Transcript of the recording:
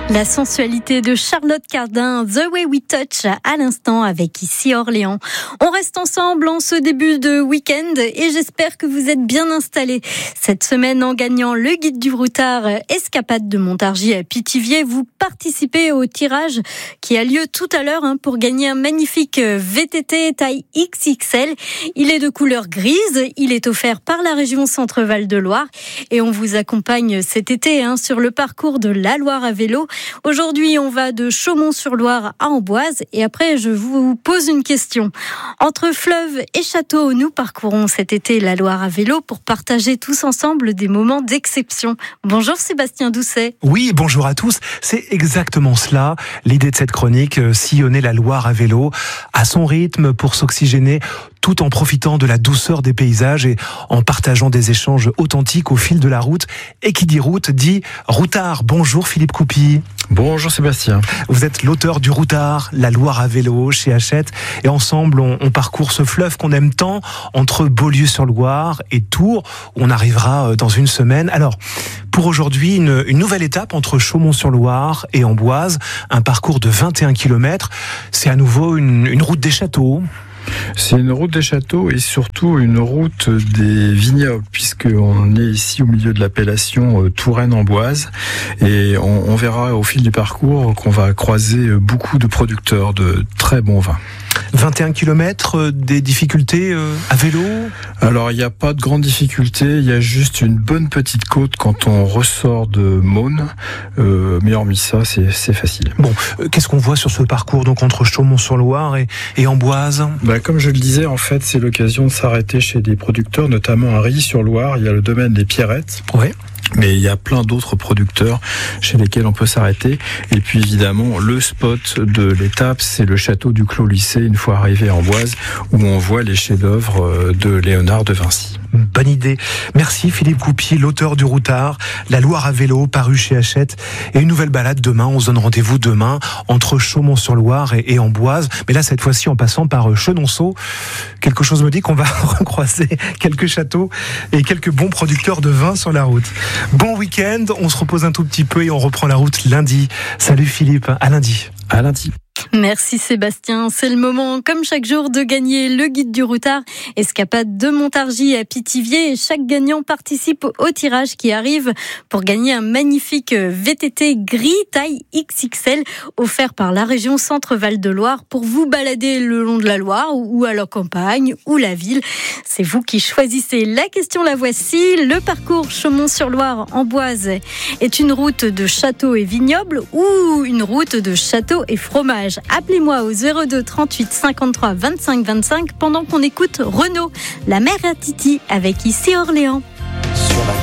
La sensualité de Charlotte Cardin, The Way We Touch, à l'instant avec ici Orléans. On reste ensemble en ce début de week-end et j'espère que vous êtes bien installés. Cette semaine, en gagnant le guide du routard Escapade de Montargis à Pithiviers, vous participez au tirage qui a lieu tout à l'heure pour gagner un magnifique VTT taille XXL. Il est de couleur grise, il est offert par la région Centre-Val de Loire et on vous accompagne cet été sur le parcours de la Loire à vélo. Aujourd'hui, on va de Chaumont-sur-Loire à Amboise et après, je vous pose une question. Entre fleuve et château, nous parcourons cet été la Loire à vélo pour partager tous ensemble des moments d'exception. Bonjour Sébastien Doucet. Oui, bonjour à tous. C'est exactement cela, l'idée de cette chronique, sillonner la Loire à vélo à son rythme pour s'oxygéner tout en profitant de la douceur des paysages et en partageant des échanges authentiques au fil de la route. Et qui dit route dit routard. Bonjour Philippe Coupy. Bonjour Sébastien. Vous êtes l'auteur du routard, la Loire à vélo chez Hachette. Et ensemble, on parcourt ce fleuve qu'on aime tant entre Beaulieu-sur-Loire et Tours, où on arrivera dans une semaine. Alors, pour aujourd'hui, une nouvelle étape entre Chaumont-sur-Loire et Amboise, un parcours de 21 km. C'est à nouveau une route des châteaux. C'est une route des châteaux et surtout une route des vignobles, puisqu'on est ici au milieu de l'appellation Touraine-Amboise et on verra au fil du parcours qu'on va croiser beaucoup de producteurs de très bons vins. 21 km, des difficultés à vélo ? Alors, il n'y a pas de grandes difficultés, il y a juste une bonne petite côte quand on ressort de Maune, mais hormis ça, c'est facile. Bon, qu'est-ce qu'on voit sur ce parcours donc entre Chaumont-sur-Loire et Amboise ? Comme je le disais, en fait, c'est l'occasion de s'arrêter chez des producteurs, notamment à Rilly-sur-Loire, il y a le domaine des Pierrettes. Ouais. Mais il y a plein d'autres producteurs chez lesquels on peut s'arrêter. Et puis évidemment, le spot de l'étape, c'est le château du Clos-Lycée, une fois arrivé à Amboise, où on voit les chefs-d'œuvre de Léonard de Vinci. Bonne idée. Merci Philippe Coupy, l'auteur du routard, la Loire à vélo, paru chez Hachette. Et une nouvelle balade demain. On se donne rendez-vous demain entre Chaumont-sur-Loire et Amboise. Mais là, cette fois-ci, en passant par Chenonceau. Quelque chose me dit qu'on va recroiser quelques châteaux et quelques bons producteurs de vin sur la route. Bon week-end, on se repose un tout petit peu et on reprend la route lundi. Salut Philippe, à lundi. À lundi. Merci Sébastien, c'est le moment comme chaque jour de gagner le guide du routard Escapade de Montargis à Pithiviers et chaque gagnant participe au tirage qui arrive pour gagner un magnifique VTT gris taille XXL offert par la région Centre-Val de Loire pour vous balader le long de la Loire ou à la campagne ou la ville. C'est vous qui choisissez. La question la voici, le parcours Chaumont-sur-Loire Amboise est une route de château et vignoble ou une route de château et fromage? Appelez-moi au 02 38 53 25 25 pendant qu'on écoute Renaud, la mère à Titi avec ici Orléans.